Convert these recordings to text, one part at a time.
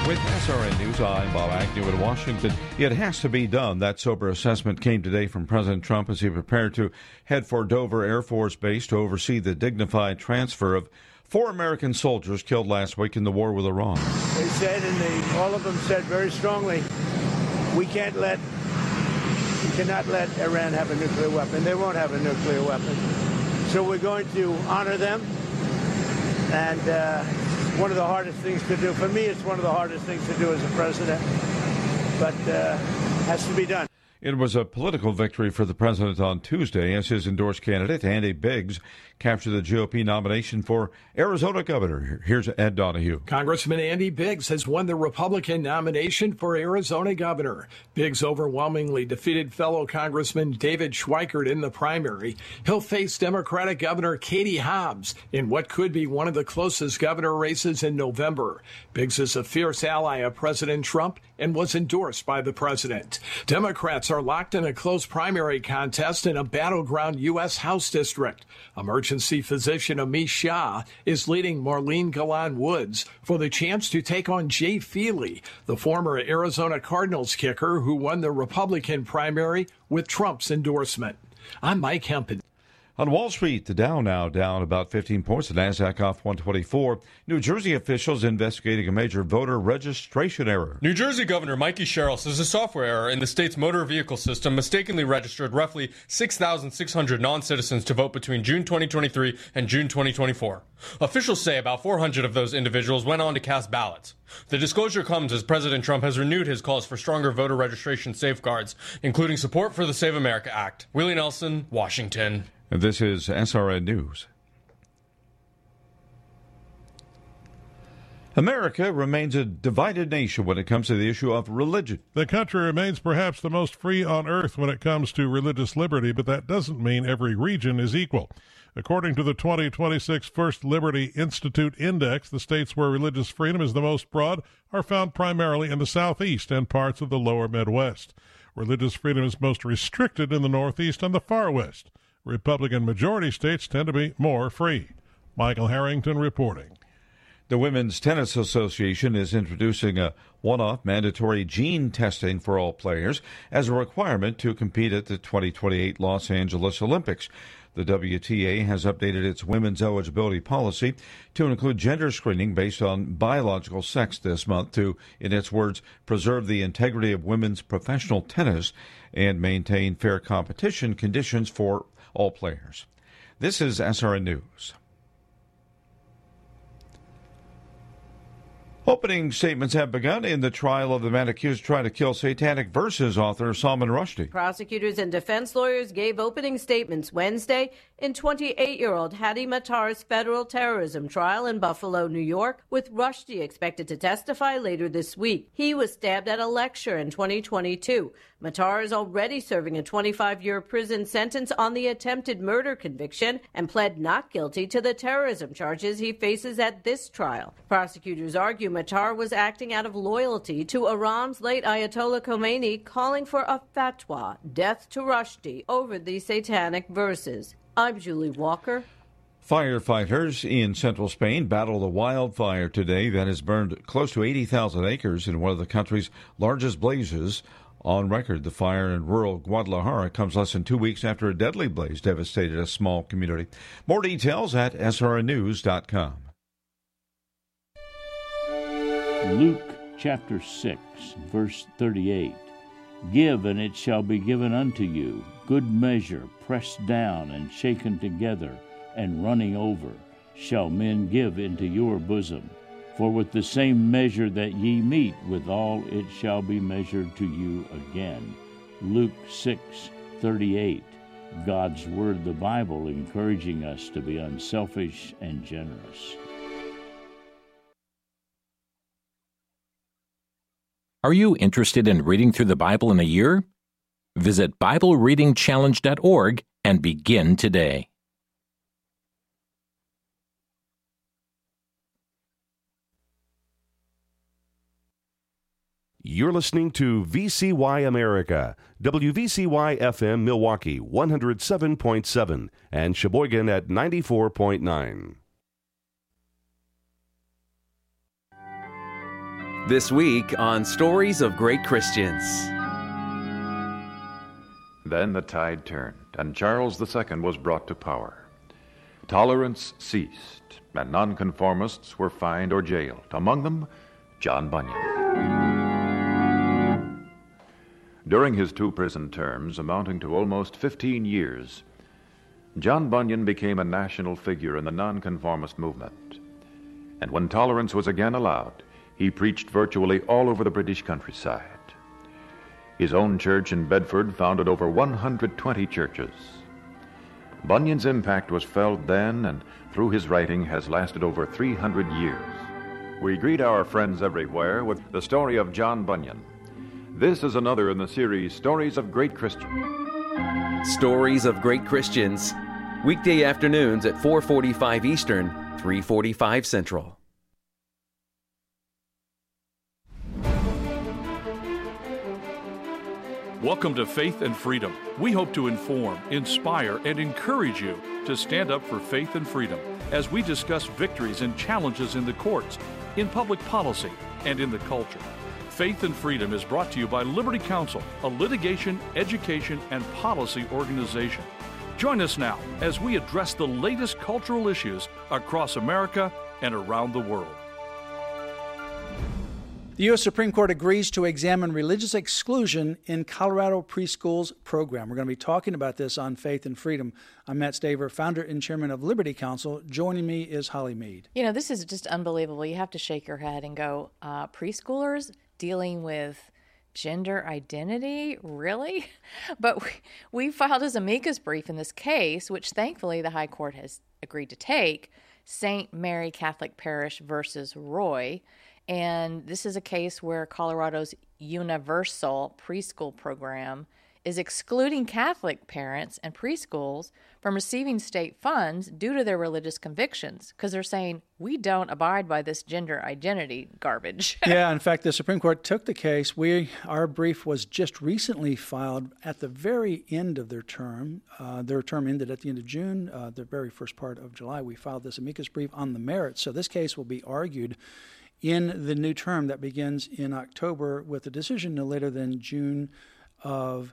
With SRN News, I'm Bob Agnew in Washington. It has to be done. That sober assessment came today from President Trump as he prepared to head for Dover Air Force Base to oversee the dignified transfer of 4 American soldiers killed last week in the war with Iran. They said, and all of them said very strongly, we cannot let Iran have a nuclear weapon. They won't have a nuclear weapon. So we're going to honor them. And one of the hardest things to do. For me, it's one of the hardest things to do as a president. But has to be done. It was a political victory for the president on Tuesday as his endorsed candidate, Andy Biggs, captured the GOP nomination for Arizona governor. Here's Ed Donahue. Congressman Andy Biggs has won the Republican nomination for Arizona governor. Biggs overwhelmingly defeated fellow Congressman David Schweikert in the primary. He'll face Democratic Governor Katie Hobbs in what could be one of the closest governor races in November. Biggs is a fierce ally of President Trump and was endorsed by the president. Democrats are locked in a close primary contest in a battleground U.S. House district. Emergency physician Amish Shah is leading Marlene Galan Woods for the chance to take on Jay Feely, the former Arizona Cardinals kicker who won the Republican primary with Trump's endorsement. I'm Mike Hempen. On Wall Street, the Dow now down about 15 points, the NASDAQ off 124. New Jersey officials investigating a major voter registration error. New Jersey Governor Mikey Sherrill says a software error in the state's motor vehicle system mistakenly registered roughly 6,600 non-citizens to vote between June 2023 and June 2024. Officials say about 400 of those individuals went on to cast ballots. The disclosure comes as President Trump has renewed his calls for stronger voter registration safeguards, including support for the Save America Act. Willie Nelson, Washington. And this is SRN News. America remains a divided nation when it comes to the issue of religion. The country remains perhaps the most free on earth when it comes to religious liberty, but that doesn't mean every region is equal. According to the 2026 First Liberty Institute Index, the states where religious freedom is the most broad are found primarily in the Southeast and parts of the lower Midwest. Religious freedom is most restricted in the Northeast and the far West. Republican majority states tend to be more free. Michael Harrington reporting. The Women's Tennis Association is introducing a one-off mandatory gene testing for all players as a requirement to compete at the 2028 Los Angeles Olympics. The WTA has updated its women's eligibility policy to include gender screening based on biological sex this month to, in its words, preserve the integrity of women's professional tennis and maintain fair competition conditions for all players. This is SRN News. Opening statements have begun in the trial of the man accused of trying to kill Satanic Verses author Salman Rushdie. Prosecutors and defense lawyers gave opening statements Wednesday in 28-year-old Hadi Matar's federal terrorism trial in Buffalo, New York, with Rushdie expected to testify later this week. He was stabbed at a lecture in 2022. Matar is already serving a 25-year prison sentence on the attempted murder conviction and pled not guilty to the terrorism charges he faces at this trial. Prosecutors argue Matar was acting out of loyalty to Iran's late Ayatollah Khomeini, calling for a fatwa, death to Rushdie, over the Satanic Verses. I'm Julie Walker. Firefighters in central Spain battled a wildfire today that has burned close to 80,000 acres in one of the country's largest blazes on record. The fire in rural Guadalajara comes less than 2 weeks after a deadly blaze devastated a small community. More details at srnnews.com. Luke chapter 6, verse 38. Give, and it shall be given unto you, good measure, pressed down and shaken together, and running over, shall men give into your bosom. For with the same measure that ye meet withal, it shall be measured to you again. Luke 6:38. God's Word, the Bible, encouraging us to be unselfish and generous. Are you interested in reading through the Bible in a year? Visit BibleReadingChallenge.org and begin today. You're listening to VCY America, WVCY FM Milwaukee 107.7 and Sheboygan at 94.9. This week on Stories of Great Christians. Then the tide turned, and Charles II was brought to power. Tolerance ceased, and nonconformists were fined or jailed, among them John Bunyan. During his 2 prison terms, amounting to almost 15 years, John Bunyan became a national figure in the nonconformist movement. And when tolerance was again allowed, he preached virtually all over the British countryside. His own church in Bedford founded over 120 churches. Bunyan's impact was felt then, and through his writing has lasted over 300 years. We greet our friends everywhere with the story of John Bunyan. This is another in the series Stories of Great Christians. Stories of Great Christians. Weekday afternoons at 4:45 Eastern, 3:45 Central. Welcome to Faith and Freedom. We hope to inform, inspire, and encourage you to stand up for faith and freedom as we discuss victories and challenges in the courts, in public policy, and in the culture. Faith and Freedom is brought to you by Liberty Counsel, a litigation, education, and policy organization. Join us now as we address the latest cultural issues across America and around the world. The U.S. Supreme Court agrees to examine religious exclusion in Colorado preschools program. We're going to be talking about this on Faith and Freedom. I'm Matt Staver, founder and chairman of Liberty Counsel. Joining me is Holly Mead. You know, this is just unbelievable. You have to shake your head and go, preschoolers dealing with gender identity? Really? But we filed as amicus brief in this case, which thankfully the High Court has agreed to take, St. Mary Catholic Parish versus Roy. And this is a case where Colorado's universal preschool program is excluding Catholic parents and preschools from receiving state funds due to their religious convictions, because they're saying, we don't abide by this gender identity garbage. Yeah, in fact, the Supreme Court took the case. Our brief was just recently filed at the very end of their term. Their term ended at the end of June. The very first part of July, we filed this amicus brief on the merits. So this case will be argued in the new term that begins in October, with a decision no later than June of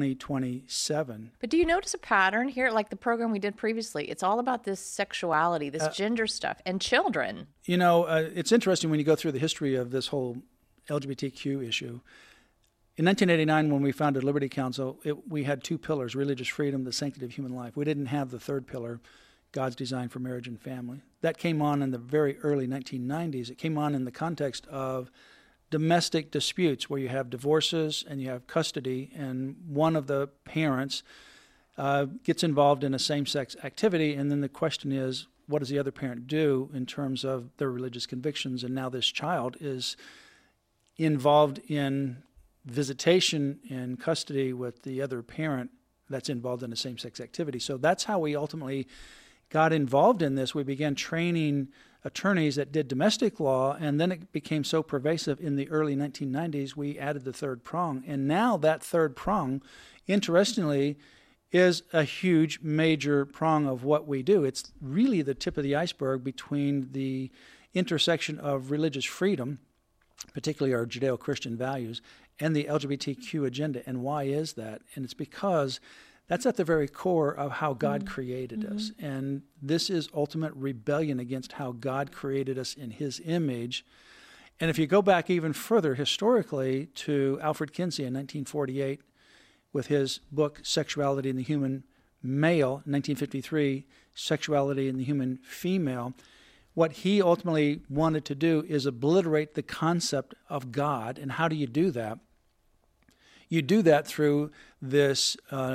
2027. But do you notice a pattern here? Like the program we did previously, it's all about this sexuality, this gender stuff, and children. You know, it's interesting when you go through the history of this whole LGBTQ issue. In 1989, when we founded Liberty Counsel, we had 2 pillars: religious freedom, the sanctity of human life. We didn't have the third pillar, God's design for marriage and family. That came on in the very early 1990s. It came on in the context of domestic disputes where you have divorces and you have custody, and one of the parents gets involved in a same-sex activity, and then the question is, what does the other parent do in terms of their religious convictions? And now this child is involved in visitation and custody with the other parent that's involved in a same-sex activity. So that's how we ultimately got involved in this. We began training attorneys that did domestic law, and then it became so pervasive in the early 1990s, we added the third prong. And now that third prong, interestingly, is a huge, major prong of what we do. It's really the tip of the iceberg between the intersection of religious freedom, particularly our Judeo-Christian values, and the LGBTQ agenda. And why is that? And it's because that's at the very core of how God created us. And this is ultimate rebellion against how God created us in his image. And if you go back even further historically to Alfred Kinsey in 1948 with his book Sexuality in the Human Male, 1953, Sexuality in the Human Female, what he ultimately wanted to do is obliterate the concept of God. And how do you do that? You do that through this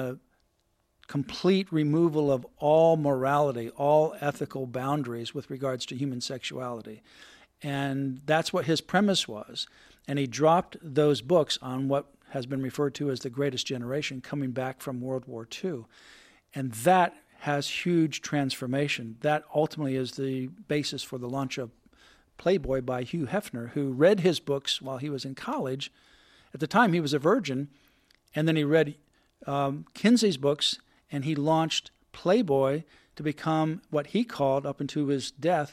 complete removal of all morality, all ethical boundaries with regards to human sexuality. And that's what his premise was. And he dropped those books on what has been referred to as the greatest generation coming back from World War II. And that has huge transformation. That ultimately is the basis for the launch of Playboy by Hugh Hefner, who read his books while he was in college. At the time, he was a virgin, and then he read Kinsey's books, and he launched Playboy to become what he called, up until his death,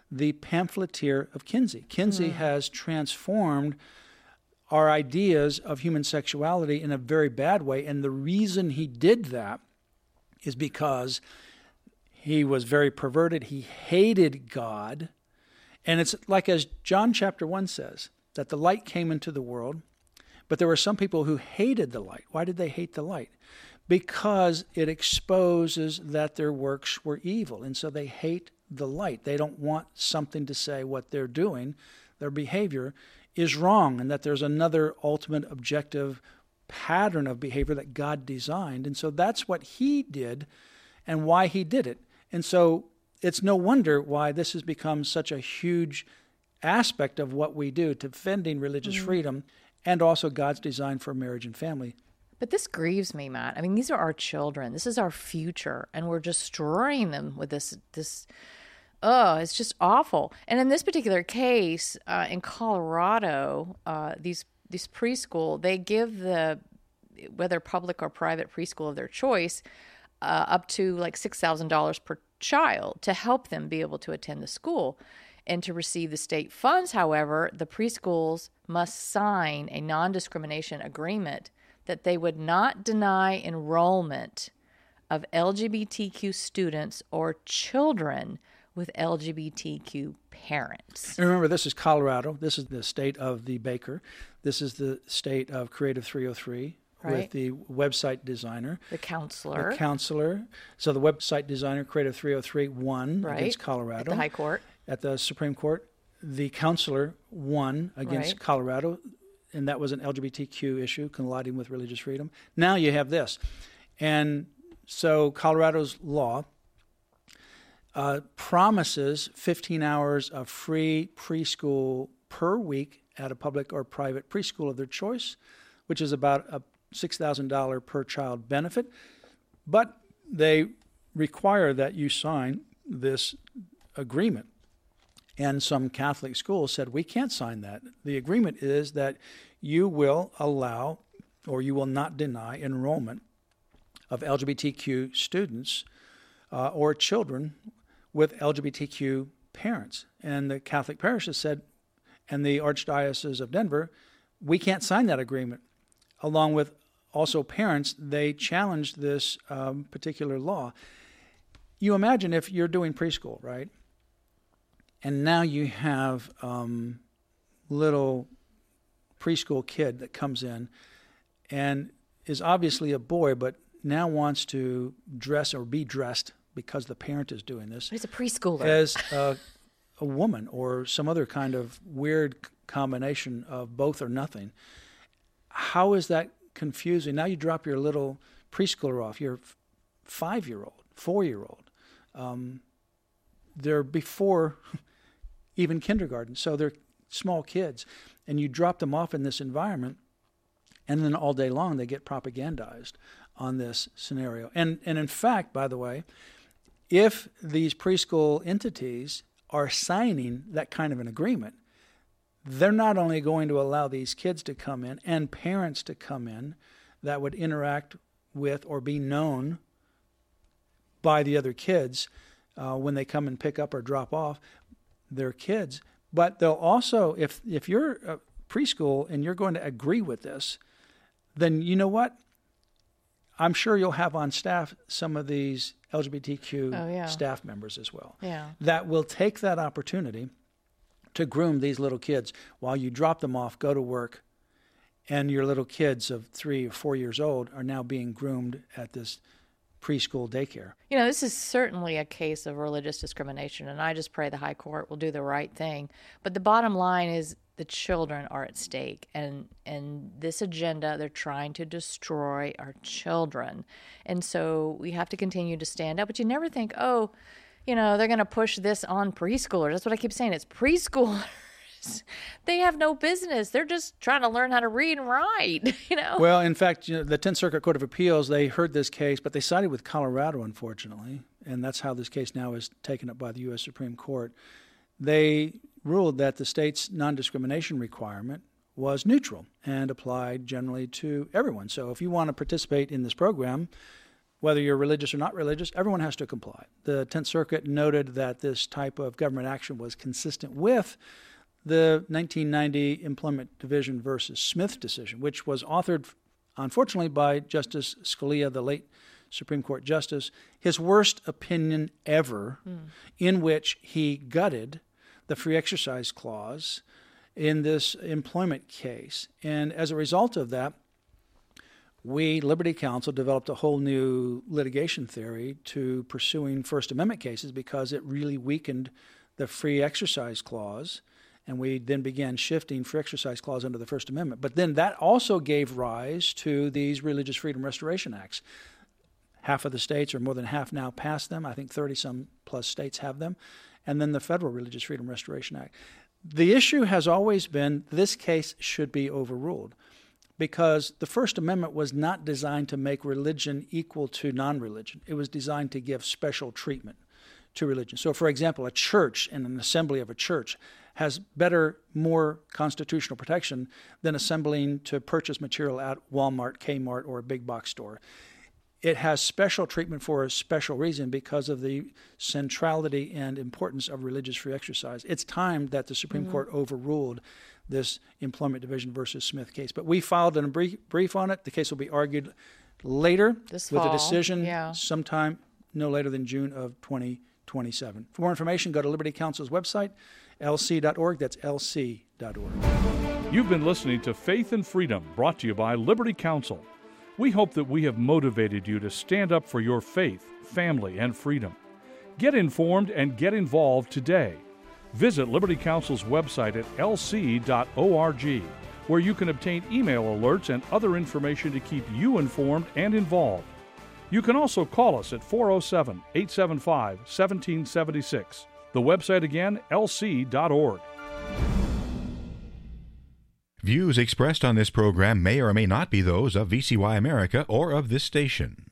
the pamphleteer of Kinsey. Kinsey has transformed our ideas of human sexuality in a very bad way, and the reason he did that is because he was very perverted. He hated God. And it's like as John chapter 1 says, that the light came into the world, but there were some people who hated the light. Why did they hate the light? Because it exposes that their works were evil. And so they hate the light. They don't want something to say what they're doing, their behavior, is wrong, and that there's another ultimate objective pattern of behavior that God designed. And so that's what he did and why he did it. And so it's no wonder why this has become such a huge aspect of what we do, defending religious freedom and also God's design for marriage and family. But this grieves me, Matt. I mean, these are our children. This is our future, and we're destroying them with this. It's just awful. And in this particular case, in Colorado, these preschool, they give whether public or private preschool of their choice, up to like $6,000 per child to help them be able to attend the school. And to receive the state funds, however, the preschools must sign a non-discrimination agreement that they would not deny enrollment of LGBTQ students or children with LGBTQ parents. And remember, this is Colorado. This is the state of the baker. This is the state of Creative 303 with the website designer. The counselor. So the website designer, Creative 303, won against Colorado. At the High Court. At the Supreme Court. The counselor won against Colorado, and that was an LGBTQ issue, colliding with religious freedom. Now you have this. And so Colorado's law promises 15 hours of free preschool per week at a public or private preschool of their choice, which is about a $6,000 per child benefit. But they require that you sign this agreement. And some Catholic schools said, we can't sign that. The agreement is that you will allow or you will not deny enrollment of LGBTQ students or children with LGBTQ parents. And the Catholic parishes said, and the Archdiocese of Denver, we can't sign that agreement. Along with also parents, they challenged this particular law. You imagine if you're doing preschool, right? And now you have little preschool kid that comes in and is obviously a boy, but now wants to dress or be dressed because the parent is doing this. He's a preschooler. As a woman or some other kind of weird combination of both or nothing. How is that confusing? Now you drop your little preschooler off, your 5-year-old, 4-year-old. They're before even kindergarten, so they're small kids. And you drop them off in this environment, and then all day long they get propagandized on this scenario. And in fact, by the way, if these preschool entities are signing that kind of an agreement, they're not only going to allow these kids to come in and parents to come in that would interact with or be known by the other kids when they come and pick up or drop off their kids, but they'll also, if you're a preschool and you're going to agree with this, then you know what? I'm sure you'll have on staff some of these LGBTQ staff members as well that will take that opportunity to groom these little kids while you drop them off, go to work, and your little kids of 3 or 4 years old are now being groomed at this preschool daycare. You know, this is certainly a case of religious discrimination, and I just pray the High Court will do the right thing. But the bottom line is the children are at stake, and this agenda, they're trying to destroy our children. And so we have to continue to stand up. But you never think, oh, you know, they're going to push this on preschoolers. That's what I keep saying. It's preschoolers. They have no business. They're just trying to learn how to read and write, you know. Well, in fact, the 10th Circuit Court of Appeals, they heard this case, but they sided with Colorado, unfortunately, and that's how this case now is taken up by the U.S. Supreme Court. They ruled that the state's non-discrimination requirement was neutral and applied generally to everyone. So if you want to participate in this program, whether you're religious or not religious, everyone has to comply. The 10th Circuit noted that this type of government action was consistent with the 1990 Employment Division versus Smith decision, which was authored, unfortunately, by Justice Scalia, the late Supreme Court Justice, his worst opinion ever, in which he gutted the free exercise clause in this employment case. And as a result of that, we, Liberty Counsel, developed a whole new litigation theory to pursuing First Amendment cases because it really weakened the free exercise clause. And we then began shifting free exercise clause under the First Amendment. But then that also gave rise to these Religious Freedom Restoration Acts. Half of the states, or more than half now, passed them. I think 30-some plus states have them. And then the Federal Religious Freedom Restoration Act. The issue has always been this case should be overruled because the First Amendment was not designed to make religion equal to non-religion. It was designed to give special treatment to religion. So, for example, a church and an assembly of a church has better, more constitutional protection than assembling to purchase material at Walmart, Kmart, or a big box store. It has special treatment for a special reason because of the centrality and importance of religious free exercise. It's time that the Supreme Court overruled this Employment Division versus Smith case. But we filed a brief on it. The case will be argued later with a decision sometime no later than June of 2027. For more information, go to Liberty Counsel's website, lc.org. That's lc.org. You've been listening to Faith and Freedom, brought to you by Liberty Counsel. We hope that we have motivated you to stand up for your faith, family, and freedom. Get informed and get involved today. Visit Liberty Counsel's website at lc.org, where you can obtain email alerts and other information to keep you informed and involved. You can also call us at 407-875-1776. The website again, lc.org. Views expressed on this program may or may not be those of VCY America or of this station.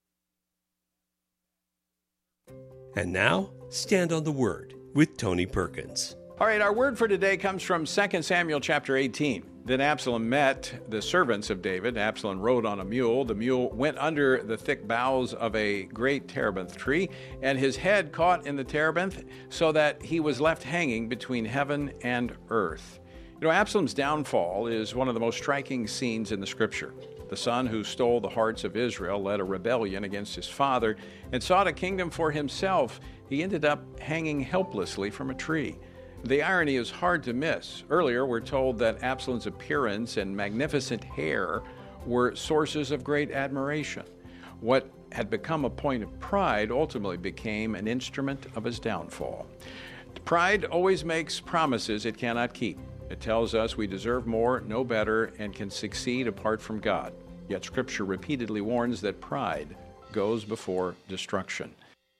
And now, Stand on the Word with Tony Perkins. All right, our word for today comes from 2 Samuel chapter 18. Then Absalom met the servants of David. Absalom rode on a mule. The mule went under the thick boughs of a great terebinth tree, and his head caught in the terebinth, so that he was left hanging between heaven and earth. You know, Absalom's downfall is one of the most striking scenes in the Scripture. The son who stole the hearts of Israel led a rebellion against his father and sought a kingdom for himself. He ended up hanging helplessly from a tree. The irony is hard to miss. Earlier, we're told that Absalom's appearance and magnificent hair were sources of great admiration. What had become a point of pride ultimately became an instrument of his downfall. Pride always makes promises it cannot keep. It tells us we deserve more, know better, and can succeed apart from God. Yet Scripture repeatedly warns that pride goes before destruction.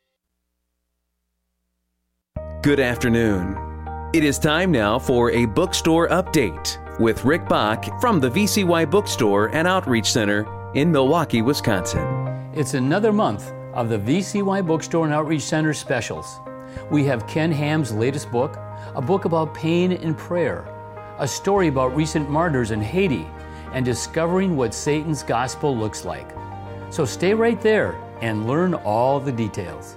Good afternoon. It is time now for a bookstore update with Rick Bach from the VCY Bookstore and Outreach Center in Milwaukee, Wisconsin. It's another month of the VCY Bookstore and Outreach Center specials. We have Ken Ham's latest book, a book about pain and prayer, a story about recent martyrs in Haiti, and discovering what Satan's gospel looks like. So stay right there and learn all the details.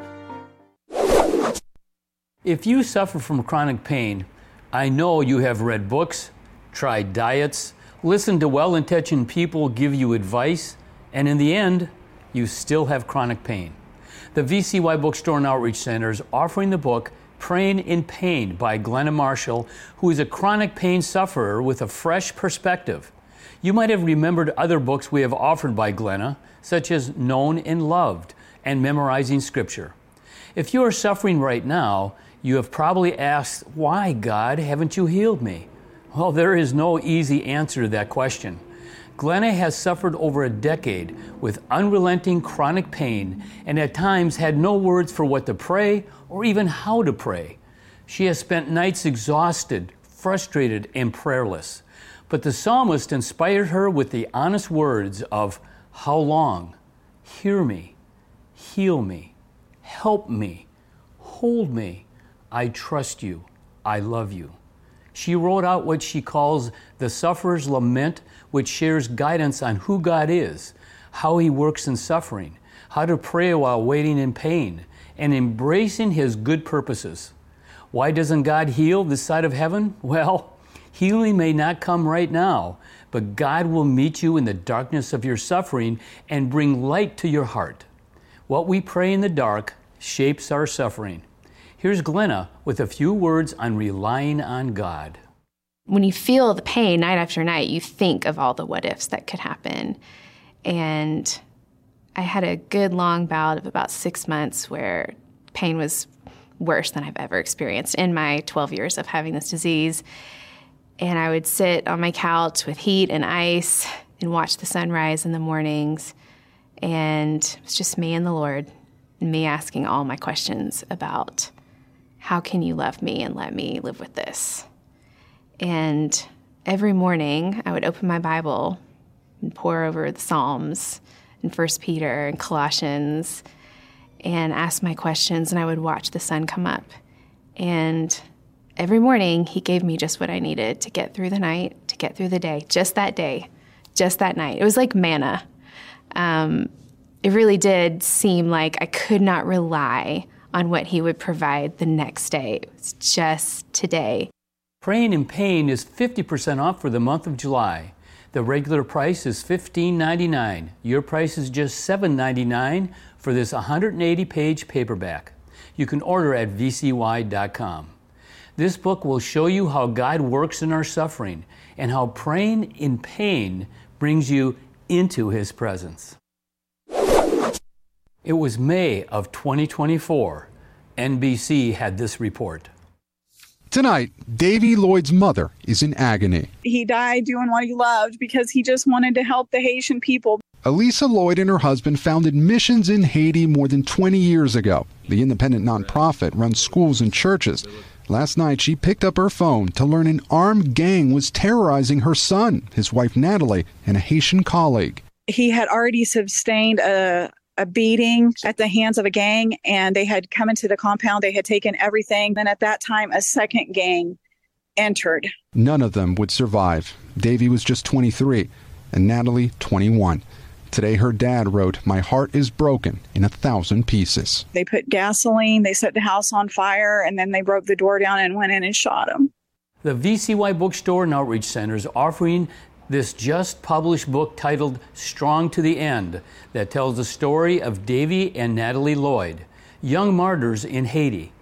If you suffer from chronic pain, I know you have read books, tried diets, listened to well-intentioned people give you advice, and in the end, you still have chronic pain. The VCY Bookstore and Outreach Center is offering the book Praying in Pain by Glenna Marshall, who is a chronic pain sufferer with a fresh perspective. You might have remembered other books we have offered by Glenna, such as Known and Loved and Memorizing Scripture. If you are suffering right now, you have probably asked, why, God, haven't you healed me? Well, there is no easy answer to that question. Glenna has suffered over a decade with unrelenting chronic pain and at times had no words for what to pray or even how to pray. She has spent nights exhausted, frustrated, and prayerless. But the psalmist inspired her with the honest words of, how long? Hear me, heal me, help me, hold me. I trust you. I love you. She wrote out what she calls the Sufferer's Lament, which shares guidance on who God is, how he works in suffering, how to pray while waiting in pain, and embracing His good purposes. Why doesn't God heal this side of heaven? Well, healing may not come right now, but God will meet you in the darkness of your suffering and bring light to your heart. What we pray in the dark shapes our suffering. Here's Glenna with a few words on relying on God. When you feel the pain night after night, you think of all the what ifs that could happen. And I had a good long bout of about 6 months where pain was worse than I've ever experienced in my 12 years of having this disease. And I would sit on my couch with heat and ice and watch the sunrise in the mornings. And it was just me and the Lord, and me asking all my questions about how can you love me and let me live with this? And every morning I would open my Bible and pore over the Psalms and 1 Peter and Colossians and ask my questions, and I would watch the sun come up. And every morning He gave me just what I needed to get through the night, to get through the day, just that night. It was like manna. It really did seem like I could not rely on what He would provide the next day. It was just today. Praying in Pain is 50% off for the month of July. The regular price is $15.99. Your price is just $7.99 for this 180-page paperback. You can order at vcy.com. This book will show you how God works in our suffering and how praying in pain brings you into His presence. It was May of 2024. NBC had this report. Tonight, Davy Lloyd's mother is in agony. He died doing what he loved because he just wanted to help the Haitian people. Elisa Lloyd and her husband founded Missions in Haiti more than 20 years ago. The independent nonprofit runs schools and churches. Last night, she picked up her phone to learn an armed gang was terrorizing her son, his wife Natalie, and a Haitian colleague. He had already sustained a beating at the hands of a gang, and they had come into the compound. They had taken everything. Then at that time, a second gang entered. None of them would survive. Davy was just 23 and Natalie 21. Today, her dad wrote, "My heart is broken in 1,000 pieces." They put gasoline, they set the house on fire, and then they broke the door down and went in and shot him. The VCY Bookstore and Outreach Center is offering this just published book titled Strong to the End that tells the story of Davy and Natalie Lloyd, young martyrs in Haiti.